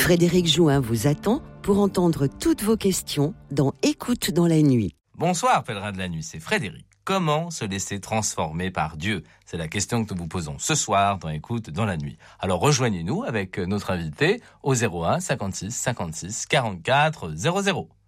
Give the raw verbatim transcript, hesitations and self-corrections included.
Frédéric Jouin vous attend pour entendre toutes vos questions dans Écoute dans la nuit. Bonsoir pèlerins de la nuit, c'est Frédéric. Comment se laisser transformer par Dieu ? C'est la question que nous vous posons ce soir dans Écoute dans la nuit. Alors rejoignez-nous avec notre invité au zéro un cinquante-six cinquante-six quarante-quatre zéro zéro.